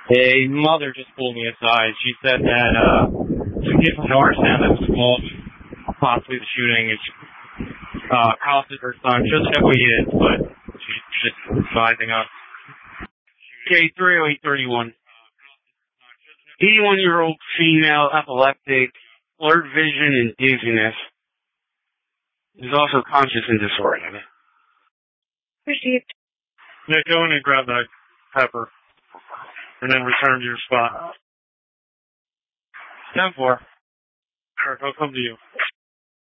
A mother just pulled me aside. She said that some kid from Norristown that was involved in possibly the shooting is accosted her son. She doesn't know who he is, but she's just advising us. K30831. 81-year-old female, epileptic, blurred vision and dizziness. Is also conscious and disoriented. Received. Yeah, go in and grab that pepper. And then return to your spot. 10-4. Eric, I'll come to you.